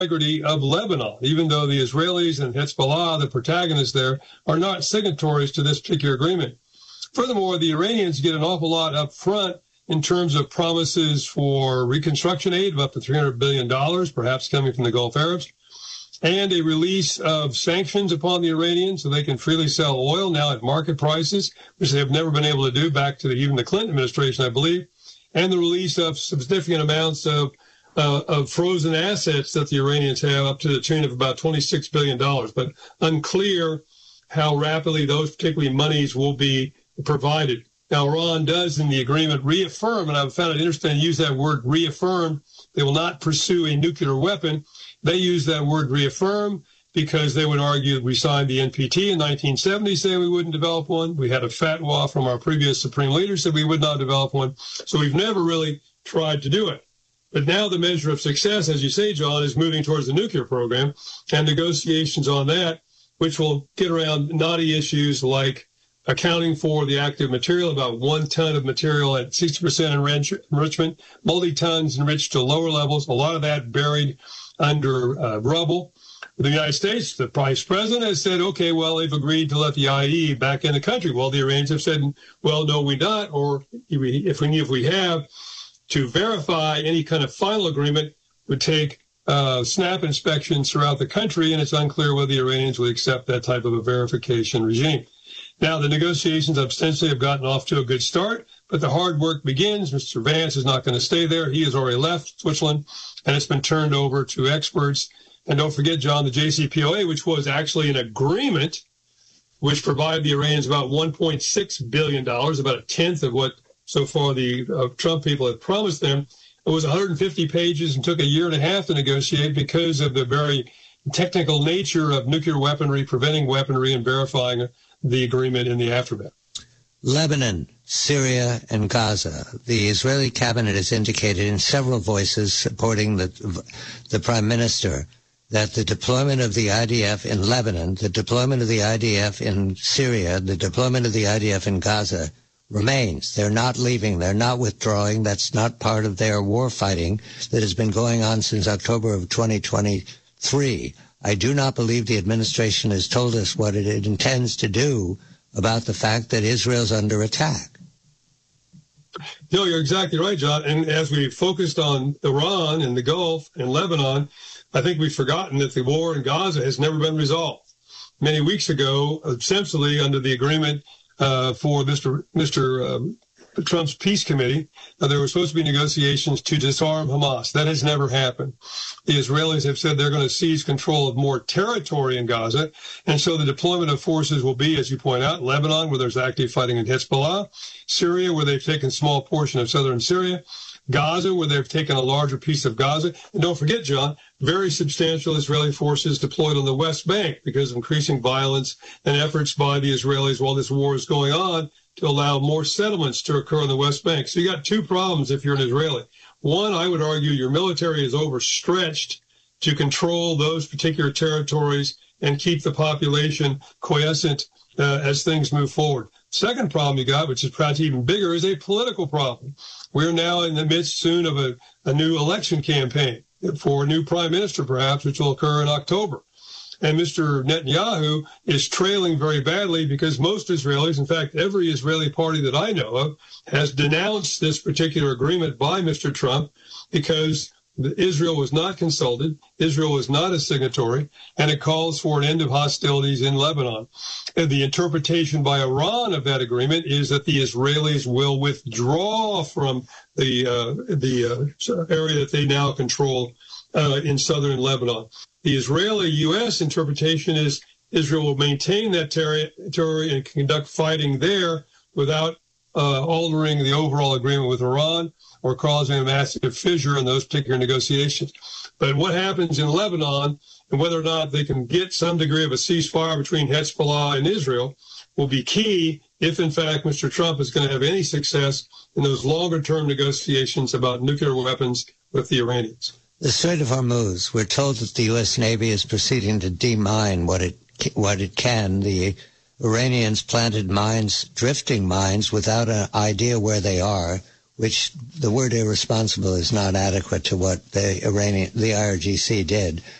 integrity of Lebanon, even though the Israelis and Hezbollah, the protagonists there, are not signatories to this particular agreement. Furthermore, the Iranians get an awful lot up front in terms of promises for reconstruction aid of up to $300 billion, perhaps coming from the Gulf Arabs, and a release of sanctions upon the Iranians so they can freely sell oil now at market prices, which they have never been able to do back to even the Clinton administration, I believe, and the release of significant amounts of frozen assets that the Iranians have up to the tune of about $26 billion, but unclear how rapidly those particularly monies will be provided. Now, Iran does in the agreement reaffirm, and I've found it interesting to use that word reaffirm, they will not pursue a nuclear weapon. They use that word reaffirm because they would argue that we signed the NPT in 1970 saying we wouldn't develop one. We had a fatwa from our previous supreme leaders that we would not develop one. So we've never really tried to do it. But now the measure of success, as you say, John, is moving towards the nuclear program and negotiations on that, which will get around knotty issues like accounting for the active material, about 1 ton of material at 60% enrichment, multi-tons enriched to lower levels, a lot of that buried under rubble. The United States, the vice president has said, okay, well, they've agreed to let the IAEA back in the country. Well, the Iranians have said, well, no, we not, or if we have, to verify any kind of final agreement would take snap inspections throughout the country, and it's unclear whether the Iranians would accept that type of a verification regime. Now, the negotiations ostensibly have gotten off to a good start, but the hard work begins. Mr. Vance is not going to stay there. He has already left Switzerland, and it's been turned over to experts. And don't forget, John, the JCPOA, which was actually an agreement which provided the Iranians about $1.6 billion, about a tenth of what so far the Trump people have promised them. It was 150 pages and took a year and a half to negotiate because of the very technical nature of nuclear weaponry, preventing weaponry, and verifying the agreement in the aftermath. Lebanon, Syria, and Gaza. The Israeli cabinet has indicated in several voices supporting the prime minister that the deployment of the IDF in Lebanon, the deployment of the IDF in Syria, the deployment of the IDF in Gaza remains. They're not leaving. They're not withdrawing. That's not part of their war fighting that has been going on since October of 2023. I do not believe the administration has told us what it intends to do about the fact that Israel's under attack. No, you're exactly right, John. And as we focused on Iran and the Gulf and Lebanon, I think we've forgotten that the war in Gaza has never been resolved. Many weeks ago, ostensibly under the agreement for Mr. Trump's peace committee, there were supposed to be negotiations to disarm Hamas. That has never happened. The Israelis have said they're going to seize control of more territory in Gaza. And so the deployment of forces will be, as you point out, Lebanon, where there's active fighting in Hezbollah, Syria, where they've taken a small portion of southern Syria, Gaza, where they've taken a larger piece of Gaza. And don't forget, John, very substantial Israeli forces deployed on the West Bank because of increasing violence and efforts by the Israelis while this war is going on to allow more settlements to occur on the West Bank. So you got two problems if you're an Israeli. One, I would argue your military is overstretched to control those particular territories and keep the population quiescent as things move forward. Second problem you got, which is perhaps even bigger, is a political problem. We're now in the midst soon of a new election campaign for a new prime minister, perhaps, which will occur in October. And Mr. Netanyahu is trailing very badly because most Israelis, in fact, every Israeli party that I know of, has denounced this particular agreement by Mr. Trump because Israel was not consulted, Israel was not a signatory, and it calls for an end of hostilities in Lebanon. And the interpretation by Iran of that agreement is that the Israelis will withdraw from the area that they now control in southern Lebanon. The Israeli-U.S. interpretation is Israel will maintain that territory and conduct fighting there without altering the overall agreement with Iran or causing a massive fissure in those particular negotiations. But what happens in Lebanon and whether or not they can get some degree of a ceasefire between Hezbollah and Israel will be key if, in fact, Mr. Trump is going to have any success in those longer-term negotiations about nuclear weapons with the Iranians. The Strait of Hormuz, we're told that the U.S. Navy is proceeding to demine what it can. The Iranians planted mines, drifting mines, without an idea where they are. which the word irresponsible is not adequate to what the IRGC did,